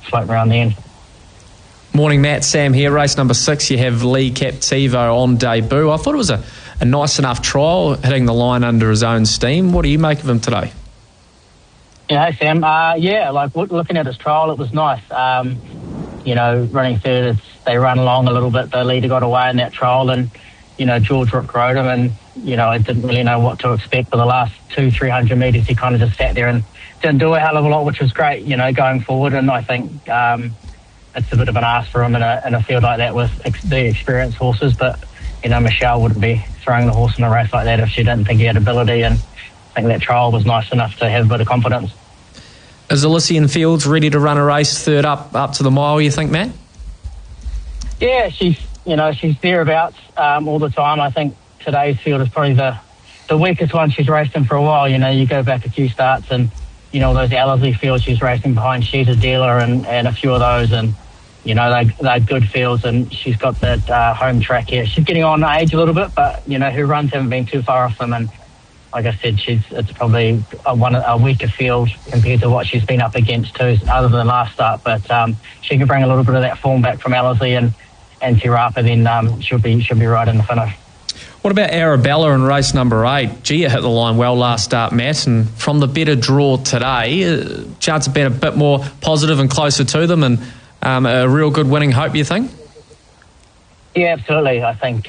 floating around the end. Morning, Matt. Sam here. Race number 6, you have Lee Captivo on debut. I thought it was a nice enough trial, hitting the line under his own steam. What do you make of him today? Yeah, hey Sam. Looking at his trial, it was nice. Running third, they run along a little bit. The leader got away in that trial, and George Rook rode him, and I didn't really know what to expect for the last 200-300 metres. He kind of just sat there and didn't do a hell of a lot, which was great, going forward. And I think it's a bit of an ask for him in a field like that with the experienced horses. But Michelle wouldn't be throwing the horse in a race like that if she didn't think he had ability, and I think that trial was nice enough to have a bit of confidence. Is Elysian Fields ready to run a race third up to the mile, you think, Matt? Yeah, she's thereabouts all the time. I think today's field is probably the weakest one she's raced in for a while. You go back a few starts and, those Ellerslie fields she's racing behind Sheeta Dealer and a few of those, and, they're good fields, and she's got that home track here. She's getting on age a little bit, but, her runs haven't been too far off them, and like I said, it's probably a weaker field compared to what she's been up against too, other than last start. But she can bring a little bit of that form back from Ellerslie and Te Rapa, then she'll be right in the finish. What about Arabella in race number 8? Gia hit the line well last start, Matt, and from the better draw today, chance of being a bit more positive and closer to them, and a real good winning hope, you think? Yeah, absolutely. I think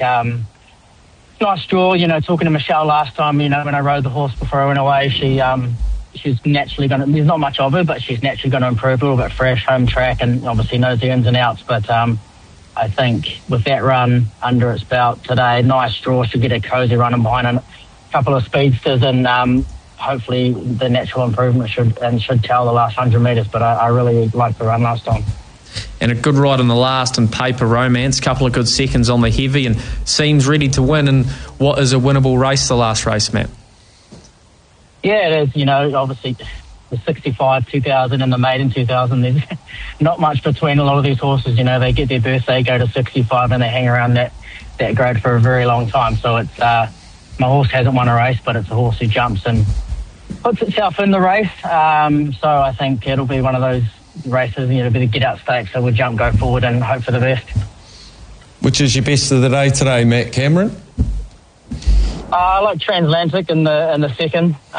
nice draw. Talking to Michelle last time, when I rode the horse before I went away, she's naturally going to, there's not much of her, but she's naturally going to improve, a little bit fresh, home track, and obviously knows the ins and outs. But I think with that run under its belt today, nice draw, she'll get a cosy running behind a couple of speedsters, and hopefully the natural improvement should tell the last 100 metres. But I really liked the run last time. And a good ride in the last and Paper Romance, couple of good seconds on the heavy, and seems ready to win in what is a winnable race, the last race, Matt. Yeah, it is. Obviously the 65 2000 and the maiden 2000, there's not much between a lot of these horses. They get their birthday, go to 65, and they hang around that grade for a very long time. So it's my horse hasn't won a race, but it's a horse who jumps and puts itself in the race. So I think it'll be one of those races, a bit of get out stakes, so we'll jump, go forward, and hope for the best. Which is your best of the day today, Matt Cameron? I like Transatlantic in the second.